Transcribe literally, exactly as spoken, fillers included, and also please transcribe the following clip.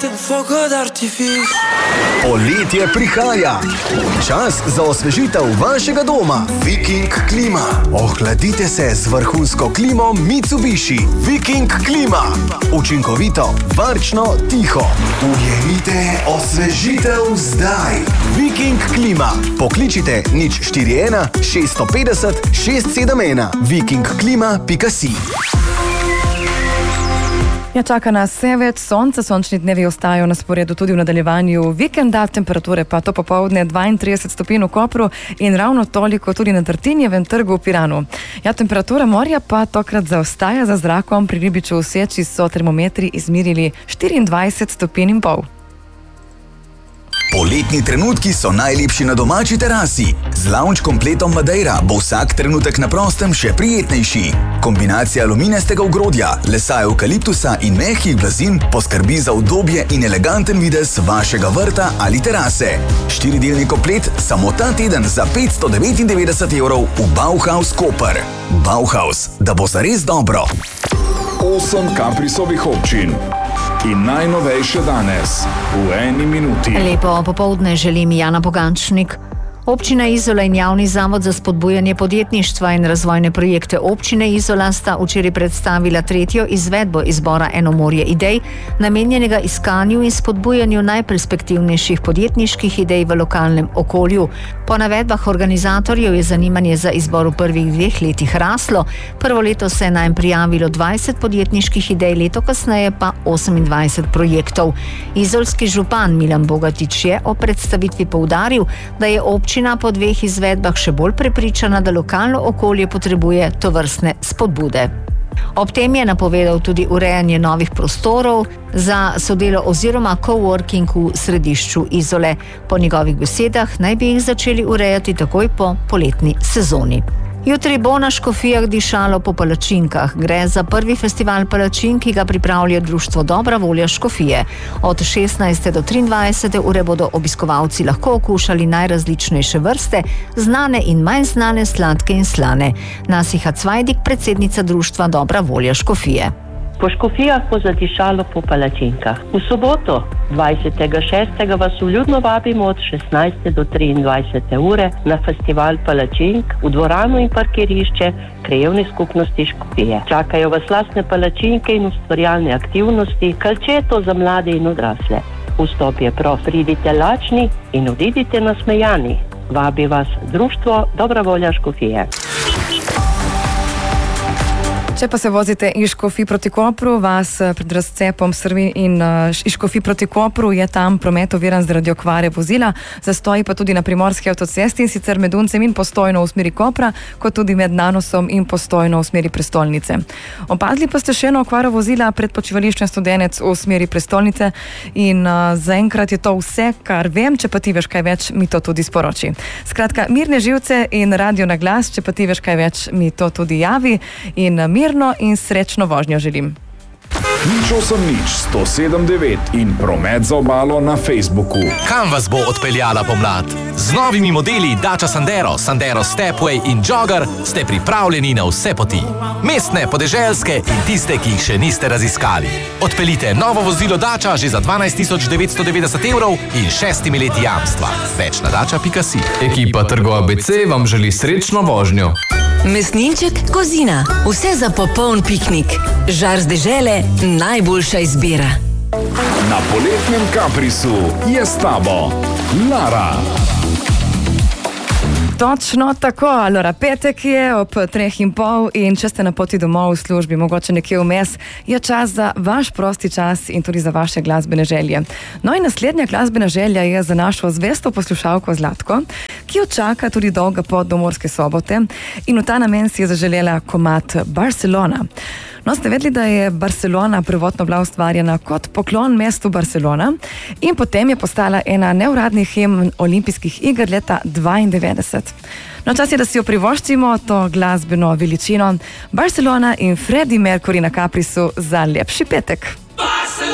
Poletje prihaja. Čas za osvežitev vašega doma. Viking klima. Ohladite se z vrhunsko klimo Mitsubishi. Viking klima. Učinkovito, varčno, tiho. Ujemite osvežitev zdaj. Viking klima. Pokličite nič štiri ena šeststo petdeset šest sedem ena. viking klima pika si. Ja, čaka nas vse več sonca, sončni dnevi ostajajo na sporedu tudi v nadaljevanju vikenda, temperature pa to popovdne dvaintrideset stopinj v Kopru in ravno toliko tudi na Tartinjevem trgu v Piranu. Ja, temperatura morja pa tokrat zaostaja za zrakom, pri Ribiču v Seči so termometri izmerili štiriindvajset stopinj in pol. Poletni trenutki so najlepši na domači terasi. Z lounge kompletom Madeira bo vsak trenutek na prostem še prijetnejši. Kombinacija aluminijastega ogrodja, lesa evkaliptusa in mehkih blazin poskrbi za udobje in eleganten videz vašega vrta ali terase. Štiridelni komplet samo ta teden za petsto devetindevetdeset evrov v Bauhaus Koper. Bauhaus, da bo zares dobro. Osem Kaprisovih občin. In najnovejše danes, v eni minuti. Lepo popoldne želim Jana Pogančnik. Občina Izola in Javni zavod za spodbujanje podjetništva in razvojne projekte občine Izola sta včeraj predstavila tretjo izvedbo izbora Eno morje idej, namenjenega iskanju in spodbujanju najperspektivnejših podjetniških idej v lokalnem okolju. Po navedbah organizatorjev je zanimanje za izbor v prvih dveh letih raslo. Prvo leto se je najem prijavilo dvajset podjetniških idej, leto kasneje pa osemindvajset projektov. Izolski župan Milan Bogatič je o predstavitvi poudaril, da je občina Občina po dveh izvedbah še bolj prepričana, da lokalno okolje potrebuje tovrstne spodbude. Ob tem je napovedal tudi urejanje novih prostorov za sodelo oziroma coworking v središču Izole. Po njegovih besedah naj bi jih začeli urejati takoj po poletni sezoni. Jutri bo na Škofijah dišalo po palačinkah. Gre za prvi festival palačink, ki ga pripravlja društvo Dobra volja Škofije. Od šestnajste do triindvajsete ure bodo obiskovalci lahko okušali najrazličnejše vrste, znane in manj znane, sladke in slane. Nasiha Cvajdik, predsednica društva Dobra volja Škofije. Po Škofijah bo zadišalo po palačinkah. V soboto, dvajsetega šestega vas vljudno vabimo od šestnajste do triindvajsete ure na festival palačink v dvorano in parkirišče Krajevne skupnosti Škofije. Čakajo vas lastne palačinke in ustvarjalne aktivnosti, kalčeto za mlade in odrasle. Vstop je prost, pridite lačni in odidite nasmejani. Vabi vas društvo Dobra volja Škofije. Če pa se vozite iz Škofij proti Kopru, vas pred razcepom Srvi in iz Škofij proti Kopru je tam promet oviran zaradi okvare vozila, zastoji pa tudi na Primorski avtocesti in sicer med Uncem in Postojno v smeri Kopra, kot tudi med Nanosom in Postojno v smeri prestolnice. Opazili pa ste še eno okvaro vozila pred počivališčem Studenec v smeri prestolnice in uh, zaenkrat je to vse, kar vem, če pa ti veš kaj več, mi to tudi sporoči. Skratka, mirne živce in radio na glas, če pa ti veš kaj več, mi to tudi javi in mir in srečno vožnjo želim. Nič osem nič sto sedem devet in promet za obalo na Facebooku. Kam vas bo odpeljala pomlad? Z novimi modeli Dacia Sandero, Sandero Stepway in Jogger ste pripravljeni na vse poti. Mestne, podeželske in tiste, ki jih še niste raziskali. Odpeljite novo vozilo Dacia že za dvanajst tisoč devetsto devetdeset evrov in šestimi leti jamstva. Več na dacia pika si. Ekipa Trgo A B C vam želi srečno vožnjo. Mesninček Kozina. Vse za popoln piknik. Žar z dežele, najboljša izbira. Na poletnem Kaprisu je s tabo Lara. Točno tako, Alora, petek je ob treh in pol in če ste na poti domov v službi, mogoče nekje vmes, je čas za vaš prosti čas in tudi za vaše glasbene želje. No in naslednja glasbena želja je za našo zvesto poslušalko Zlatko, ki jo čaka tudi dolga pot do Murske Sobote in v ta namen si je zaželela komad Barcelona. No, ste vedeli, da je Barcelona prvotno bila ustvarjena kot poklon mestu Barcelona in potem je postala ena neuradnih himn olimpijskih iger leta dvaindevetdeset. No, čas je, da si jo privoščimo, to glasbeno veličino Barcelona in Freddie Mercury na Kaprisu za lepši petek.